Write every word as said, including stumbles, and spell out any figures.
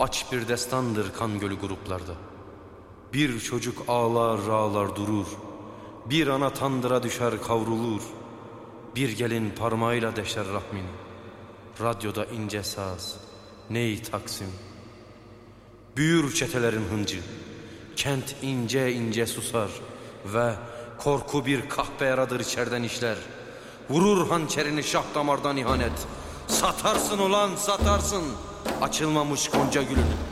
Aç bir destandır kan gölü gruplarda. Bir çocuk ağlar ağlar durur, bir ana tandıra düşer kavrulur, bir gelin parmağıyla deşer rahmini. Radyoda ince saz, ney Taksim. Büyür çetelerin hıncı, kent ince ince susar ve korku bir kahpe yaradır içerden işler. Vurur hançerini şah damardan ihanet. Satarsın ulan satarsın açılmamış gonca gülünü.